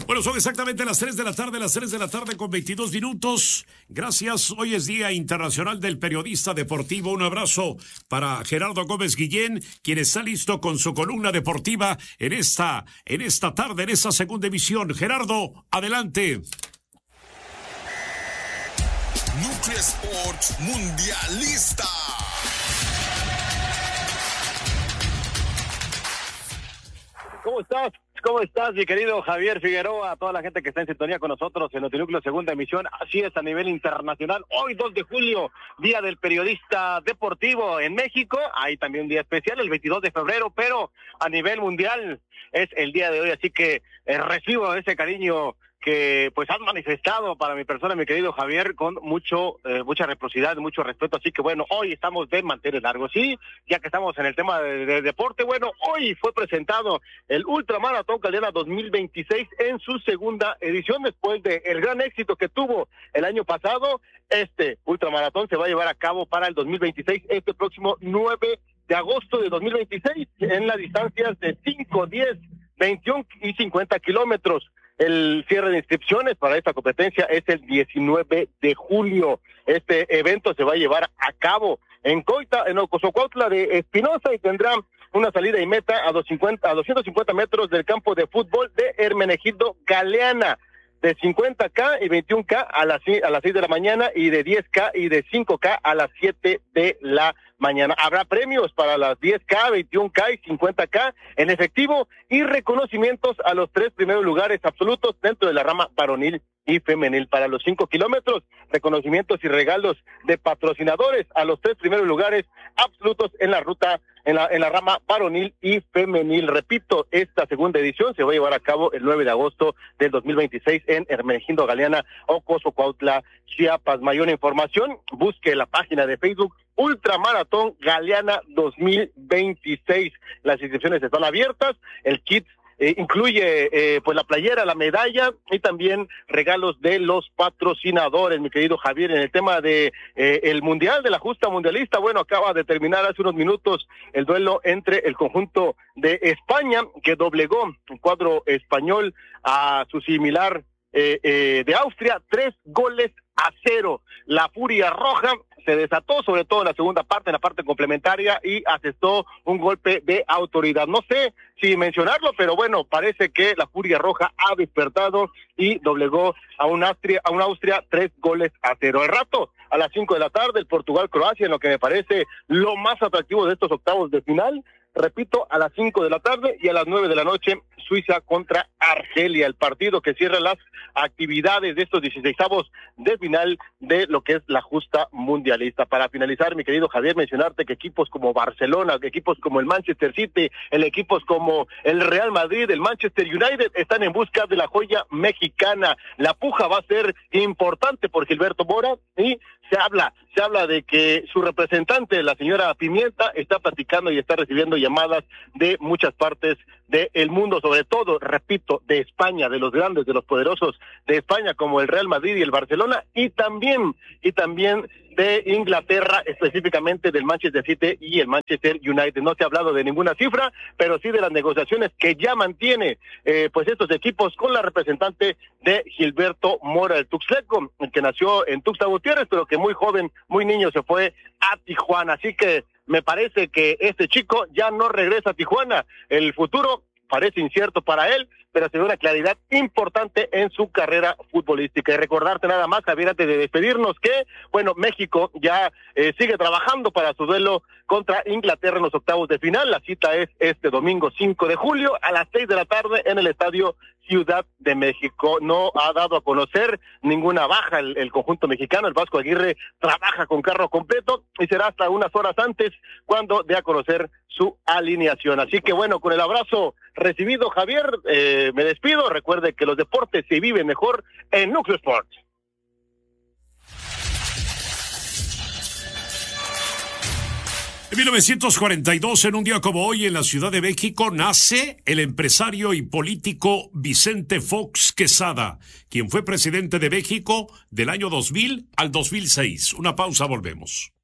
Bueno, son exactamente las 3 de la tarde, las 3 de la tarde con 22 minutos. Gracias. Hoy es Día Internacional del Periodista Deportivo. Un abrazo para Gerardo Gómez Guillén, quien está listo con su columna deportiva en esta tarde, en esta segunda emisión. Gerardo, adelante. Núcleo Sports Mundialista. ¿Cómo estás? ¿Cómo estás, mi querido Javier Figueroa? A toda la gente que está en sintonía con nosotros en Notinúcleo segunda emisión. Así es, a nivel internacional. Hoy, 2 de julio, Día del Periodista Deportivo en México. Hay también un día especial, el 22 de febrero, pero a nivel mundial es el día de hoy. Así que recibo ese cariño que pues has manifestado para mi persona, mi querido Javier, con mucha reciprocidad, mucho respeto. Así que bueno, hoy estamos de mantener largo, sí, ya que estamos en el tema de deporte. Bueno, hoy fue presentado el Ultramaratón Galeana 2026 en su segunda edición, después de el gran éxito que tuvo el año pasado. Este Ultramaratón se va a llevar a cabo para el 2026, este próximo 9 de agosto de 2026, en las distancias de 5, 10, 21 y 50 kilómetros. El cierre de inscripciones para esta competencia es el 19 de julio. Este evento se va a llevar a cabo en Coita, en Ocosocuautla de Espinosa, y tendrá una salida y meta a 250 metros del campo de fútbol de Hermenegildo Galeana, de 50K y 21K a las 6 de la mañana, y de 10K y de 5K a las 7 de la mañana. Habrá premios para las 10K, 21K y 50K en efectivo, y reconocimientos a los 3 primeros lugares absolutos dentro de la rama varonil y femenil. Para los 5 kilómetros, reconocimientos y regalos de patrocinadores a los 3 primeros lugares absolutos en la ruta, en la rama varonil y femenil. Repito, esta segunda edición se va a llevar a cabo el 9 de agosto del 2026 en Hermenegildo Galeana, Ocosocuautla, Chiapas. Mayor información, busque la página de Facebook Ultramaratón Galeana 2026. Las inscripciones están abiertas. El kit incluye pues la playera, la medalla y también regalos de los patrocinadores, mi querido Javier. En el tema de el mundial, de la justa mundialista, bueno, acaba de terminar hace unos minutos el duelo entre el conjunto de España, que doblegó el cuadro español a su similar de Austria, 3-0. La furia roja se desató, sobre todo en la segunda parte, en la parte complementaria, y asestó un golpe de autoridad. No sé si mencionarlo, pero bueno, parece que la furia roja ha despertado y doblegó a un Austria 3-0. Al rato, a las 5 de la tarde, el Portugal-Croacia, en lo que me parece lo más atractivo de estos octavos de final. Repito, a las 5 de la tarde, y a las 9 de la noche, Suiza contra Argelia, el partido que cierra las actividades de estos 16avos de final de lo que es la justa mundialista. Para finalizar, mi querido Javier, mencionarte que equipos como Barcelona, equipos como el Manchester City, equipos como el Real Madrid, el Manchester United, están en busca de la joya mexicana. La puja va a ser importante por Gilberto Mora, y se habla de que su representante, la señora Pimienta, está platicando y está recibiendo llamadas de muchas partes del mundo, sobre todo, repito, de España, de los grandes, de los poderosos de España, como el Real Madrid y el Barcelona, y también de Inglaterra, específicamente del Manchester City y el Manchester United. No se ha hablado de ninguna cifra, pero sí de las negociaciones que ya mantiene pues estos equipos con la representante de Gilberto Mora, el tuxtleco, el que nació en Tuxtla Gutiérrez, pero que muy joven, muy niño, se fue a Tijuana. Así que me parece que este chico ya no regresa a Tijuana. El futuro parece incierto para él, pero se ve una claridad importante en su carrera futbolística. Y recordarte nada más, Javier, antes de despedirnos, que, bueno, México ya sigue trabajando para su duelo contra Inglaterra en los octavos de final. La cita es este domingo 5 de julio a las 6 de la tarde en el Estadio Ciudad de México. No ha dado a conocer ninguna baja el conjunto mexicano. El Vasco Aguirre trabaja con carro completo y será hasta unas horas antes cuando dé a conocer su alineación. Así que bueno, con el abrazo recibido, Javier, me despido. Recuerde que los deportes se viven mejor en Núcleo Sports. En 1942, en un día como hoy, en la Ciudad de México, nace el empresario y político Vicente Fox Quesada, quien fue presidente de México del año 2000 al 2006. Una pausa, volvemos.